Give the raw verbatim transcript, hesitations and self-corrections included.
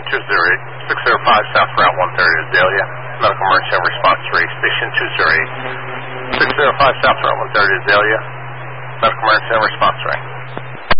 two zero eight, six zero five South Route one thirty Azalea. Medical emergency on response three, station two zero eight, six zero five South Route one thirty Azalea. Medical emergency on response three.